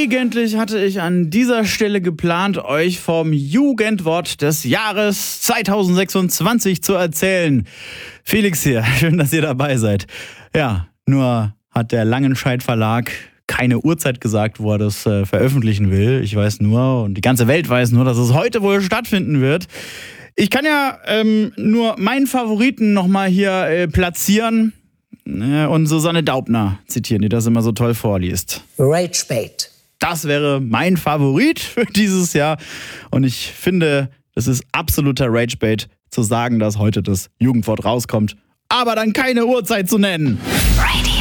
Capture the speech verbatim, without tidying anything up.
Eigentlich hatte ich an dieser Stelle geplant, euch vom Jugendwort des Jahres zweitausendsechsundzwanzig zu erzählen. Felix hier, schön, dass ihr dabei seid. Ja, nur hat der Langenscheidt Verlag keine Uhrzeit gesagt, wo er das äh, veröffentlichen will. Ich weiß nur, und die ganze Welt weiß nur, dass es heute wohl stattfinden wird. Ich kann ja ähm, nur meinen Favoriten nochmal hier äh, platzieren äh, und Susanne Daubner zitieren, die das immer so toll vorliest. Ragebait. Das wäre mein Favorit für dieses Jahr. Und ich finde, das ist absoluter Ragebait zu sagen, dass heute das Jugendwort rauskommt, aber dann keine Uhrzeit zu nennen.